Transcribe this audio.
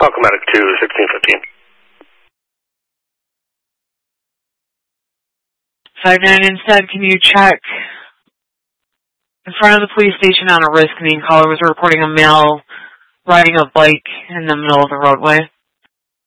Medic 2, 1615. 5-9 instead, can you check in front of the police station on a risk? The caller was reporting a male riding a bike in the middle of the roadway.